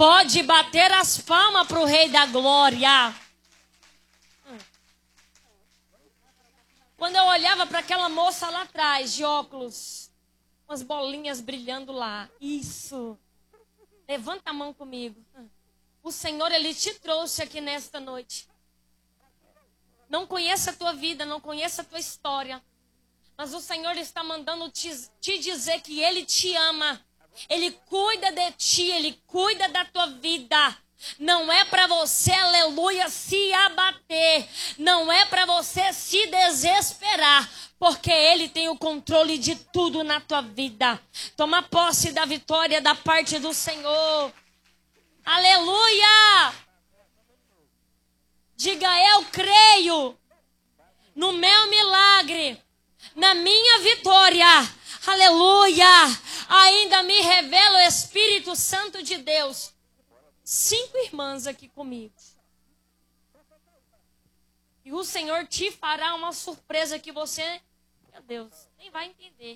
Pode bater as palmas para o Rei da Glória. Quando eu olhava para aquela moça lá atrás, de óculos, umas bolinhas brilhando lá. Isso. Levanta a mão comigo. O Senhor, Ele te trouxe aqui nesta noite. Não conheça a tua vida, não conheça a tua história. Mas o Senhor está mandando te dizer que Ele te ama. Ele cuida de ti, Ele cuida da tua vida. Não é para você, aleluia, se abater. Não é para você se desesperar. Porque Ele tem o controle de tudo na tua vida. Toma posse da vitória da parte do Senhor. Aleluia! Diga, eu creio no meu milagre, na minha vitória. Aleluia! Ainda me revela o Espírito Santo de Deus. 5 irmãs aqui comigo. E o Senhor te fará uma surpresa que você, meu Deus, nem vai entender.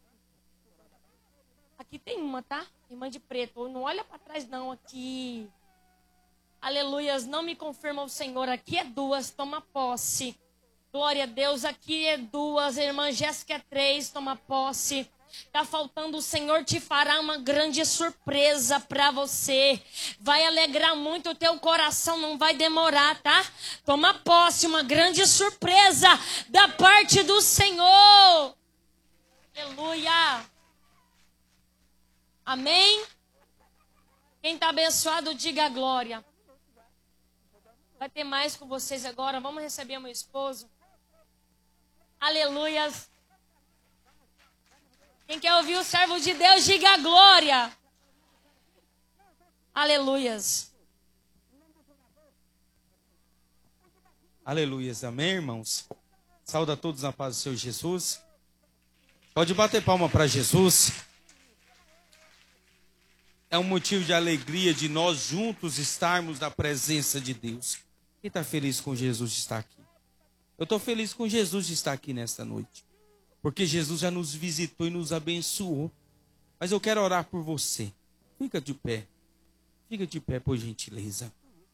Aqui tem uma, tá? Irmã de preto. Não olha para trás não, aqui. Aleluias, não me confirma o Senhor. Aqui é 2, toma posse. Glória a Deus, aqui é 2. A irmã Jéssica é 3, toma posse. Tá faltando, o Senhor te fará uma grande surpresa para você. Vai alegrar muito o teu coração, não vai demorar, tá? Toma posse, uma grande surpresa da parte do Senhor. Aleluia. Amém? Quem tá abençoado, diga glória. Vai ter mais com vocês agora. Vamos receber meu esposo. Aleluias. Quem quer ouvir o servo de Deus, diga glória. Aleluias. Aleluias, amém, irmãos? Saúde a todos na paz do Senhor Jesus. Pode bater palma para Jesus. É um motivo de alegria de nós juntos estarmos na presença de Deus. Quem está feliz com Jesus de estar aqui? Eu estou feliz com Jesus de estar aqui nesta noite. Porque Jesus já nos visitou e nos abençoou. Mas eu quero orar por você. Fica de pé. Fica de pé, por gentileza.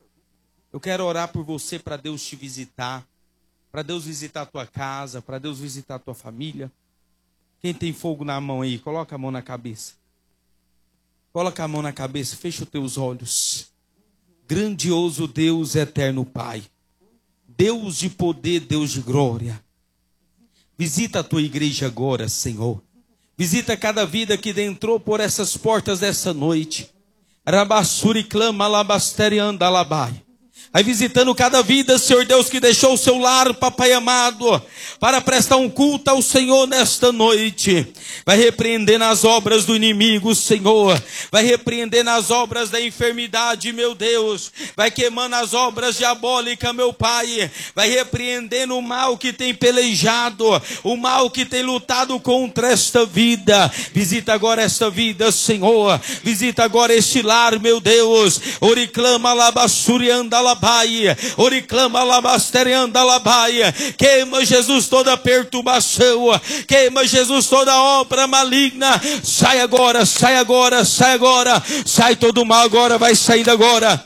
Eu quero orar por você para Deus te visitar. Para Deus visitar a tua casa. Para Deus visitar a tua família. Quem tem fogo na mão aí, coloca a mão na cabeça. Coloca a mão na cabeça, fecha os teus olhos. Grandioso Deus, eterno Pai. Deus de poder, Deus de glória. Visita a tua igreja agora, Senhor. Visita cada vida que entrou por essas portas dessa noite. Rabassuri clama alabastere anda alabai. Aí visitando cada vida, Senhor Deus, que deixou o seu lar, Papai amado, para prestar um culto ao Senhor nesta noite. Vai repreender nas obras do inimigo, Senhor. Vai repreender nas obras da enfermidade, meu Deus. Vai queimando as obras diabólicas, meu Pai. Vai repreendendo o mal que tem pelejado, o mal que tem lutado contra esta vida. Visita agora esta vida, Senhor. Visita agora este lar, meu Deus. Oriclama alabassuri anda alabai. Oriclama alabastere anda alabai. Queima, Jesus, toda perturbação. Queima, Jesus, toda obra maligna. Sai agora, sai agora, sai agora. Sai todo mal agora, vai saindo agora.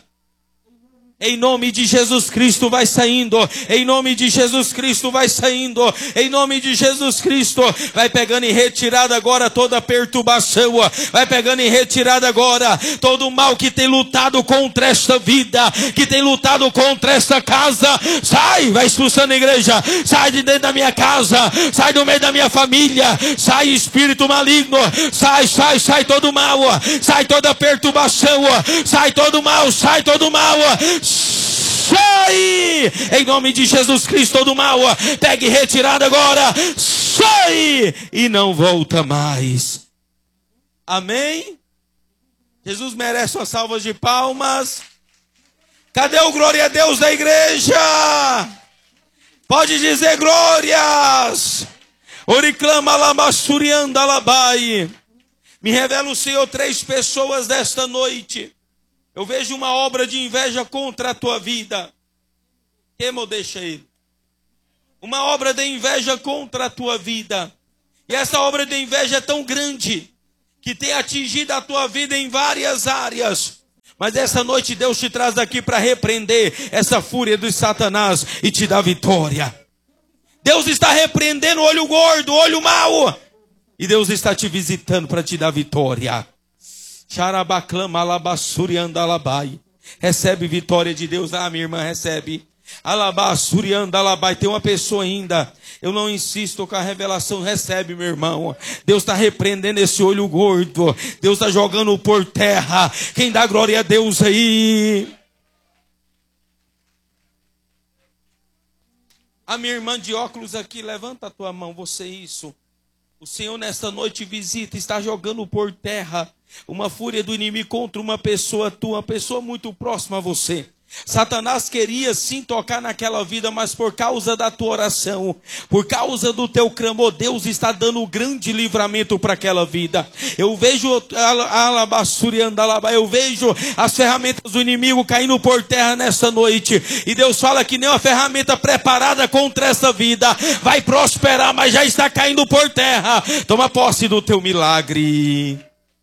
Em nome de Jesus Cristo vai saindo. Em nome de Jesus Cristo vai saindo. Em nome de Jesus Cristo vai pegando em retirada agora toda perturbação. Vai pegando em retirada agora todo o mal que tem lutado contra esta vida, que tem lutado contra esta casa. Sai, vai expulsando a igreja. Sai de dentro da minha casa. Sai do meio da minha família. Sai espírito maligno. Sai, sai, sai todo mal. Sai toda perturbação. Sai todo mal, sai todo mal. Sai! Em nome de Jesus Cristo do mal, pegue retirada agora. Sai! E não volta mais. Amém? Jesus merece uma salva de palmas. Cadê o glória a Deus da igreja? Pode dizer glórias. Oriclama lamassurianda labai. Me revela o Senhor 3 pessoas desta noite. Eu vejo uma obra de inveja contra a tua vida. Queima, deixa ele. Uma obra de inveja contra a tua vida. E essa obra de inveja é tão grande que tem atingido a tua vida em várias áreas. Mas essa noite Deus te traz aqui para repreender essa fúria de Satanás e te dar vitória. Deus está repreendendo o olho gordo, o olho mau. E Deus está te visitando para te dar vitória. Xarabaclama alabassuri andalabai. Recebe vitória de Deus. Ah, minha irmã, recebe. Alabassuri andalabai. Tem uma pessoa ainda. Eu não insisto com a revelação. Recebe, meu irmão. Deus está repreendendo esse olho gordo. Deus está jogando por terra. Quem dá glória a Deus aí? A minha irmã de óculos aqui, levanta a tua mão, você isso. O Senhor nesta noite visita, está jogando por terra uma fúria do inimigo contra uma pessoa tua, uma pessoa muito próxima a você. Satanás queria sim tocar naquela vida, mas por causa da tua oração, por causa do teu clamor, Deus está dando um grande livramento para aquela vida. Eu vejo eu vejo as ferramentas do inimigo caindo por terra nessa noite. E Deus fala que nenhuma ferramenta preparada contra essa vida vai prosperar, mas já está caindo por terra. Toma posse do teu milagre.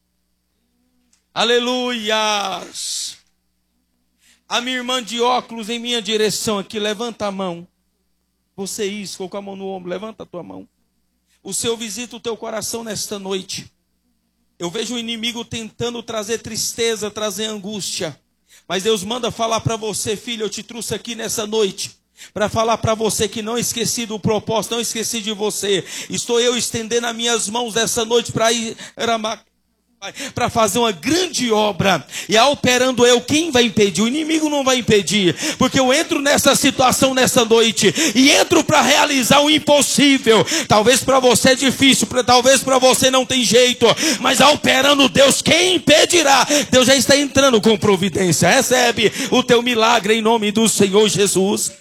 Aleluias. A minha irmã de óculos em minha direção aqui, levanta a mão. Você isso, colocou a mão no ombro, levanta a tua mão. O Senhor visita o teu coração nesta noite. Eu vejo o inimigo tentando trazer tristeza, trazer angústia. Mas Deus manda falar para você, filho, eu te trouxe aqui nessa noite. Para falar para você que não esqueci do propósito, não esqueci de você. Estou eu estendendo as minhas mãos nessa noite para ir... para fazer uma grande obra. E operando eu, quem vai impedir? O inimigo não vai impedir. Porque eu entro nessa situação nessa noite. E entro para realizar o impossível. Talvez para você é difícil. Talvez para você não tem jeito. Mas operando Deus, quem impedirá? Deus já está entrando com providência. Recebe o teu milagre em nome do Senhor Jesus.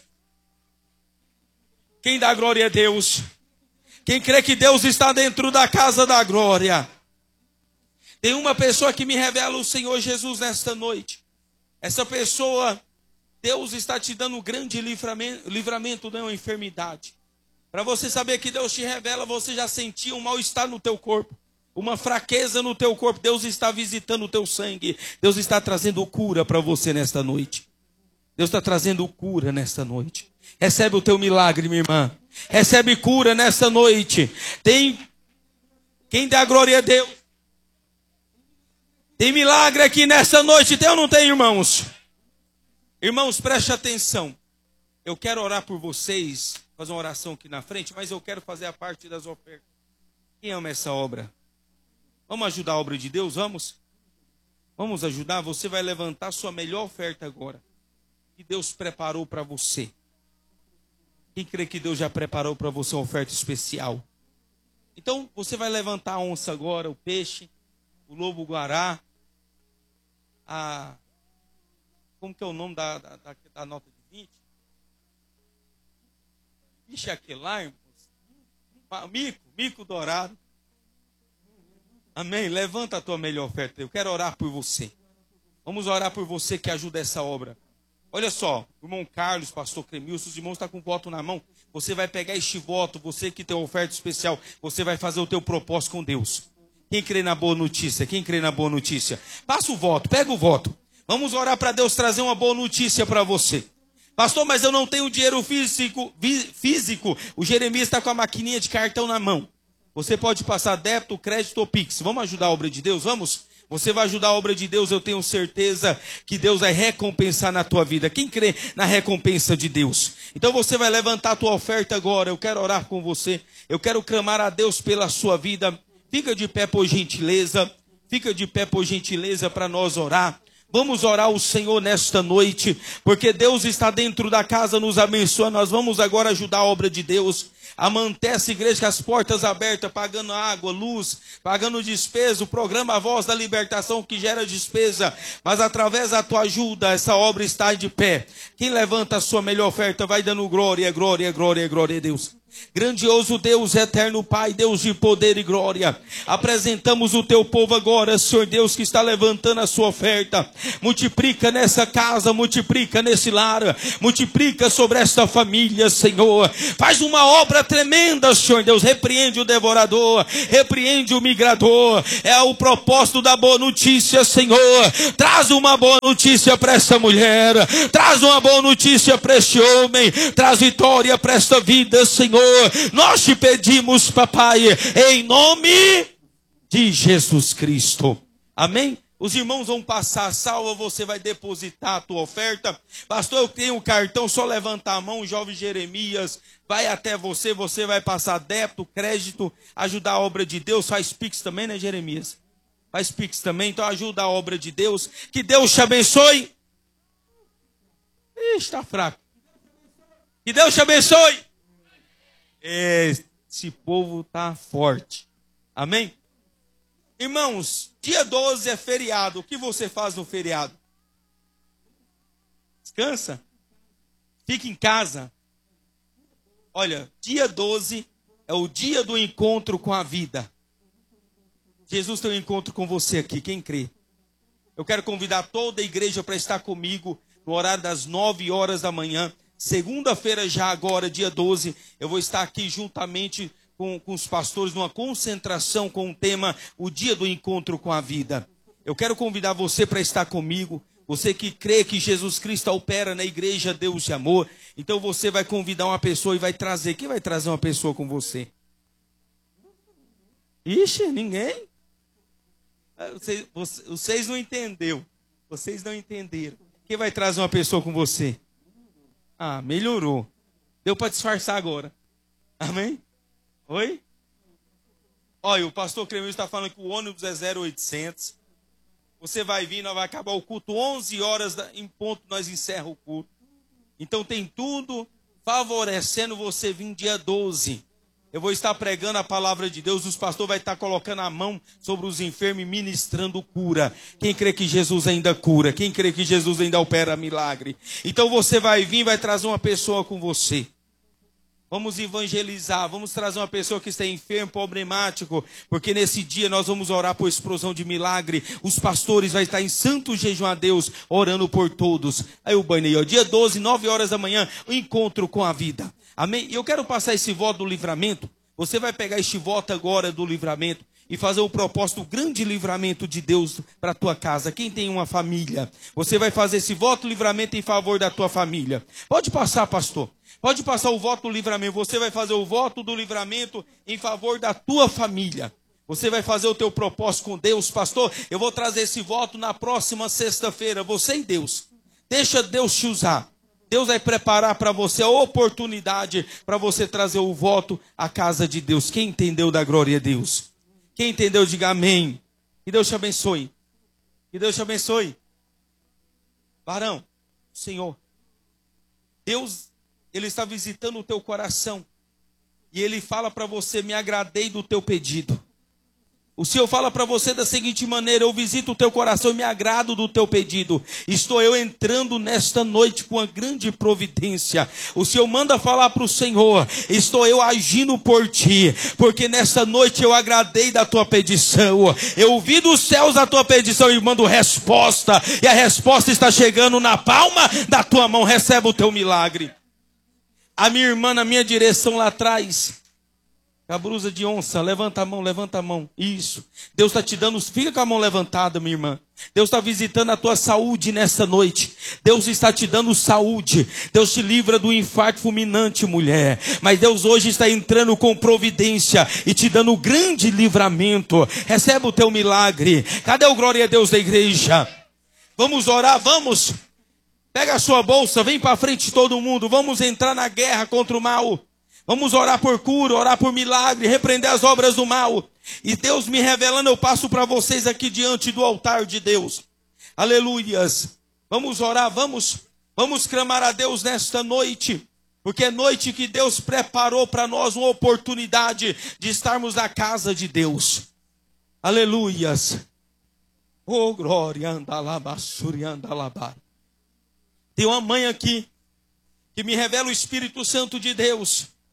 Quem dá glória a Deus? Quem crê que Deus está dentro da casa da glória? Tem uma pessoa que me revela o Senhor Jesus nesta noite. Essa pessoa, Deus está te dando um grande livramento de uma enfermidade. Para você saber que Deus te revela, você já sentiu um mal-estar no teu corpo. Uma fraqueza no teu corpo. Deus está visitando o teu sangue. Deus está trazendo cura para você nesta noite. Deus está trazendo cura nesta noite. Recebe o teu milagre, minha irmã. Recebe cura nesta noite. Tem quem dá glória a Deus. Tem milagre aqui nessa noite, tem ou não tem, irmãos? Irmãos, preste atenção. Eu quero orar por vocês, fazer uma oração aqui na frente, mas eu quero fazer a parte das ofertas. Quem ama essa obra? Vamos ajudar a obra de Deus, vamos? Vamos ajudar? Você vai levantar a sua melhor oferta agora. Que Deus preparou para você. Quem crê que Deus já preparou para você uma oferta especial? Então, você vai levantar a onça agora, o peixe, o lobo-guará. Como que é o nome da nota de 20? Ixi, aquele lá, irmãos. Mico dourado. Amém? Levanta a tua melhor oferta. Eu quero orar por você. Vamos orar por você que ajuda essa obra. Olha só, o irmão Carlos, pastor Cremilson, os irmãos estão com voto na mão. Você vai pegar este voto, você que tem uma oferta especial, você vai fazer o teu propósito com Deus. Quem crê na boa notícia? Quem crê na boa notícia? Passa o voto, pega o voto. Vamos orar para Deus trazer uma boa notícia para você. Pastor, mas eu não tenho dinheiro físico. O Jeremias está com a maquininha de cartão na mão. Você pode passar débito, crédito ou Pix. Vamos ajudar a obra de Deus? Vamos? Você vai ajudar a obra de Deus, eu tenho certeza que Deus vai recompensar na tua vida. Quem crê na recompensa de Deus? Então você vai levantar a tua oferta agora. Eu quero orar com você. Eu quero clamar a Deus pela sua vida. Fica de pé por gentileza. Fica de pé por gentileza para nós orar. Vamos orar ao Senhor nesta noite, porque Deus está dentro da casa nos abençoando. Nós vamos agora ajudar a obra de Deus a manter essa igreja com as portas abertas, pagando água, luz, pagando despesa, o programa A Voz da Libertação que gera despesa, mas através da tua ajuda essa obra está de pé. Quem levanta a sua melhor oferta vai dando glória, glória, glória, glória a Deus. Grandioso Deus, eterno Pai, Deus de poder e glória, apresentamos o teu povo agora, Senhor Deus, que está levantando a sua oferta. Multiplica nessa casa, multiplica nesse lar, multiplica sobre esta família, Senhor. Faz uma obra tremenda, Senhor Deus. Repreende o devorador, repreende o migrador. É o propósito da boa notícia, Senhor. Traz uma boa notícia para essa mulher, traz uma boa notícia para este homem, traz vitória para esta vida, Senhor. Nós te pedimos, papai, em nome de Jesus Cristo. Amém? Os irmãos vão passar a salva, você vai depositar a tua oferta. Pastor, eu tenho um cartão, só levantar a mão, o jovem Jeremias vai até você, você vai passar débito, crédito, ajudar a obra de Deus. Faz Pix também, né, Jeremias? Faz Pix também, então ajuda a obra de Deus. Que Deus te abençoe. Ih, está fraco. Que Deus te abençoe. Esse povo está forte. Amém? Irmãos, dia 12 é feriado. O que você faz no feriado? Descansa? Fica em casa. Olha, dia 12 é o dia do encontro com a vida. Jesus tem um encontro com você aqui, quem crê? Eu quero convidar toda a igreja para estar comigo no horário das 9 horas da manhã. Segunda-feira já agora, dia 12, eu vou estar aqui juntamente com os pastores numa concentração com o tema O Dia do Encontro com a Vida. Eu quero convidar você para estar comigo. Você que crê que Jesus Cristo opera na igreja Deus de Amor. Então você vai convidar uma pessoa e vai trazer. Quem vai trazer uma pessoa com você? Ixi, ninguém? Vocês não entenderam. Vocês não entenderam. Quem vai trazer uma pessoa com você? Ah, melhorou. Deu para disfarçar agora. Amém? Oi? Olha, o pastor Clemil está falando que o ônibus é 0800. Você vai vir, nós vai acabar o culto 11 horas em ponto, nós encerramos o culto. Então tem tudo favorecendo você vir dia 12. Eu vou estar pregando a palavra de Deus, os pastores vão estar colocando a mão sobre os enfermos e ministrando cura. Quem crê que Jesus ainda cura? Quem crê que Jesus ainda opera milagre? Então você vai vir, vai trazer uma pessoa com você. Vamos evangelizar, vamos trazer uma pessoa que está enfermo, problemático, porque nesse dia nós vamos orar por explosão de milagre. Os pastores vão estar em santo jejum a Deus, orando por todos. Aí o banho aí, ó, dia 12, 9 horas da manhã, o encontro com a vida. Amém? E eu quero passar esse voto do livramento. Você vai pegar este voto agora do livramento e fazer o propósito, o grande livramento de Deus para a tua casa. Quem tem uma família, você vai fazer esse voto do livramento em favor da tua família. Pode passar, pastor. Pode passar o voto do livramento. Você vai fazer o voto do livramento em favor da tua família. Você vai fazer o teu propósito com Deus, pastor. Eu vou trazer esse voto na próxima sexta-feira. Você e Deus. Deixa Deus te usar. Deus vai preparar para você a oportunidade para você trazer o voto à casa de Deus. Quem entendeu da glória a Deus? Quem entendeu, diga amém. Que Deus te abençoe. Que Deus te abençoe. Varão, Senhor, Deus, Ele está visitando o teu coração. E Ele fala para você, me agradei do teu pedido. O Senhor fala para você da seguinte maneira, eu visito o teu coração e me agrado do teu pedido. Estou eu entrando nesta noite com uma grande providência. O Senhor manda falar para o Senhor, estou eu agindo por ti, porque nesta noite eu agradei da tua petição. Eu ouvi dos céus a tua petição e mando resposta. E a resposta está chegando na palma da tua mão. Recebe o teu milagre. A minha irmã na minha direção lá atrás, a blusa de onça, levanta a mão, levanta a mão. Isso. Deus está te dando, fica com a mão levantada, minha irmã. Deus está visitando a tua saúde nessa noite. Deus está te dando saúde. Deus te livra do infarto fulminante, mulher. Mas Deus hoje está entrando com providência e te dando grande livramento. Recebe o teu milagre. Cadê o glória a Deus da igreja? Vamos orar, vamos. Pega a sua bolsa, vem para frente todo mundo. Vamos entrar na guerra contra o mal. Vamos orar por cura, orar por milagre, repreender as obras do mal. E Deus me revelando, eu passo para vocês aqui diante do altar de Deus. Aleluias. Vamos orar, vamos clamar a Deus nesta noite. Porque é noite que Deus preparou para nós uma oportunidade de estarmos na casa de Deus. Aleluias. Oh, glória, andalabassuri, andalabar. Tem uma mãe aqui que me revela o Espírito Santo de Deus.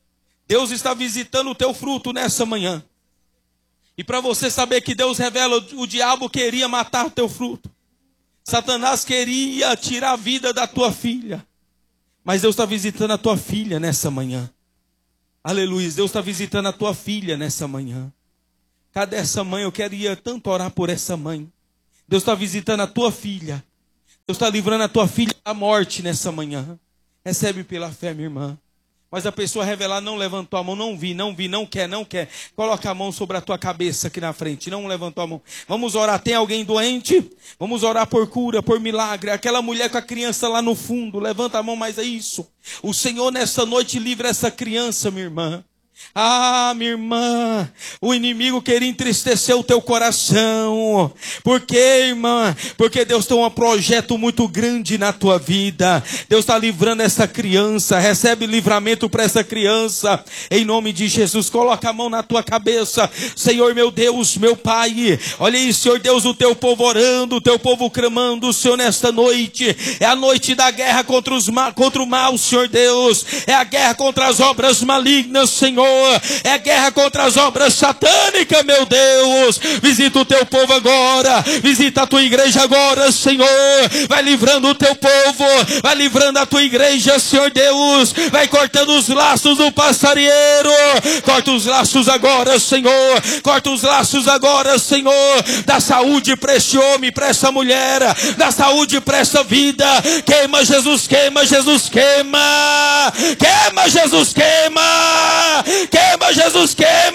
Deus está visitando o teu fruto nessa manhã. E para você saber que Deus revela, o diabo queria matar o teu fruto. Satanás queria tirar a vida da tua filha. Mas Deus está visitando a tua filha nessa manhã. Aleluia, Deus está visitando a tua filha nessa manhã. Cadê essa mãe? Eu queria tanto orar por essa mãe. Deus está visitando a tua filha. Deus está livrando a tua filha da morte nessa manhã. Recebe pela fé, minha irmã. Mas a pessoa revelar não levantou a mão, não vi, não quer. Coloca a mão sobre a tua cabeça aqui na frente, não levantou a mão. Vamos orar, tem alguém doente? Vamos orar por cura, por milagre. Aquela mulher com a criança lá no fundo, levanta a mão, mas é isso. O Senhor nessa noite livra essa criança, minha irmã. Ah, minha irmã, o inimigo queria entristecer o teu coração. Por quê, irmã? Porque Deus tem um projeto muito grande na tua vida. Deus está livrando essa criança. Recebe livramento para essa criança. Em nome de Jesus, coloca a mão na tua cabeça. Senhor, meu Deus, meu Pai. Olha aí, Senhor Deus, o teu povo orando, o teu povo clamando, Senhor, nesta noite. É a noite da guerra contra o mal, Senhor Deus. É a guerra contra as obras malignas, Senhor. É a guerra contra as obras satânicas, meu Deus. Visita o teu povo agora. Visita a tua igreja agora, Senhor. Vai livrando o teu povo. Vai livrando a tua igreja, Senhor Deus. Vai cortando os laços do passarinheiro. Corta os laços agora, Senhor. Corta os laços agora, Senhor. Dá saúde para esse homem, para essa mulher. Dá saúde para essa vida. Queima, Jesus, queima, Jesus, queima. Queima, Jesus, queima. Queima, Jesus, queima.